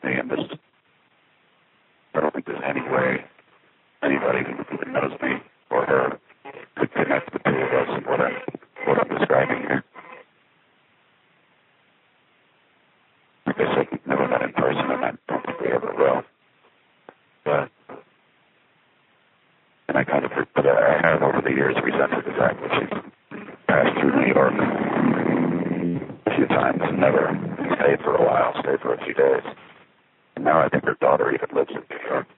me, and this, I don't think there's any way anybody who knows me or her could connect the two of us and what I'm describing here. Like I said, we've never met in person, and I don't think we ever will. And I have over the years resented the fact that she's passed through New York a few times and never stayed for a while, stayed for a few days. And now I think her daughter even lives in New York.